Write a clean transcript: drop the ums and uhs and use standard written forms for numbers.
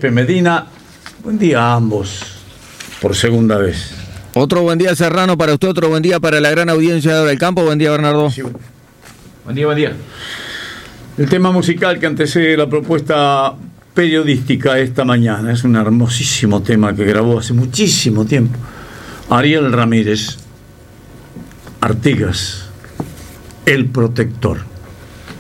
Pepe Medina, buen día a ambos, por segunda vez. Otro buen día, Serrano, para usted, otro buen día para la gran audiencia de Hora del Campo. Buen día, Bernardo. Sí, buen día. El tema musical que antecede la propuesta periodística esta mañana es un hermosísimo tema que grabó hace muchísimo tiempo Ariel Ramírez, Artigas, El Protector.